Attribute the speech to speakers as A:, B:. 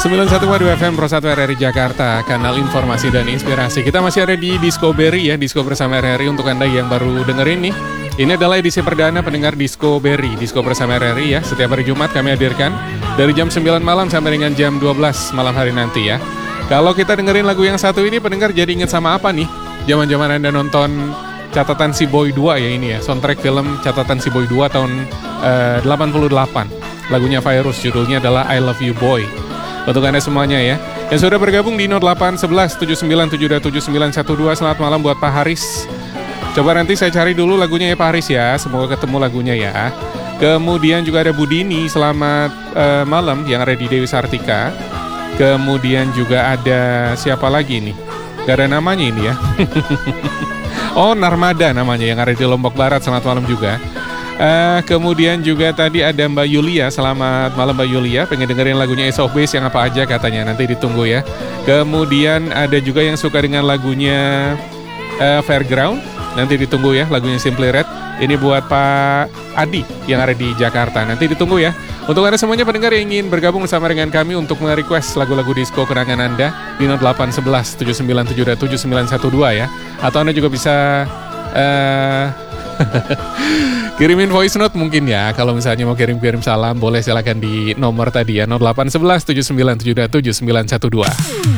A: 91,2 FM Pro 1 RRI Jakarta, kanal informasi dan inspirasi. Kita masih ada di Discovery ya, Disco bersama RRI untuk Anda yang baru dengerin nih. Ini adalah edisi perdana pendengar Discovery, Disco bersama RRI ya. Setiap hari Jumat kami hadirkan dari jam 9 malam sampai dengan jam 12 malam hari nanti ya. Kalau kita dengerin lagu yang satu ini, pendengar jadi inget sama apa nih? Zaman-zaman Anda nonton Catatan Si Boy 2 ya ini ya, soundtrack film Catatan Si Boy 2 tahun 88. Lagunya Virus, judulnya adalah I Love You Boy. Untuk Anda semuanya ya, yang sudah bergabung di 0811 79727912. Selamat malam buat Pak Haris. Coba nanti saya cari dulu lagunya ya Pak Haris ya, semoga ketemu lagunya ya. Kemudian juga ada Budini, selamat malam, yang ada di Dewi Sartika. Kemudian juga ada siapa lagi nih, gak ada namanya ini ya. Oh, Narmada namanya, yang ada di Lombok Barat, selamat malam juga. Kemudian juga tadi ada Mbak Yulia, selamat malam Mbak Yulia, pengen dengerin lagunya Ace of Base yang apa aja katanya, nanti ditunggu ya. Kemudian ada juga yang suka dengan lagunya Fairground, nanti ditunggu ya, lagunya Simply Red. Ini buat Pak Adi yang ada di Jakarta, nanti ditunggu ya. Untuk Anda semuanya pendengar yang ingin bergabung bersama dengan kami untuk nge-request lagu-lagu disco kenangan Anda di 0811 79727912 ya. Atau Anda juga bisa kirimin voice note mungkin ya. Kalau misalnya mau kirim-kirim salam, boleh silakan di nomor tadi ya, 0811 79727912.